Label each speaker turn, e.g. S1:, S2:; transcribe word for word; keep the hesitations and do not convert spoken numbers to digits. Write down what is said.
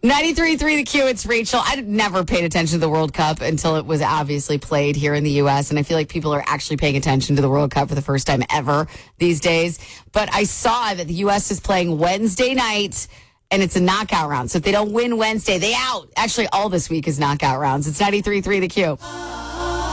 S1: ninety-three point three The Q, it's Rachel. I never paid attention to the World Cup until it was obviously played here in the U S, and I feel like people are actually paying attention to the World Cup for the first time ever these days. But I saw that the U S is playing Wednesday night, and it's a knockout round. So if they don't win Wednesday, they out. Actually, all this week is knockout rounds. It's ninety-three point three The Q.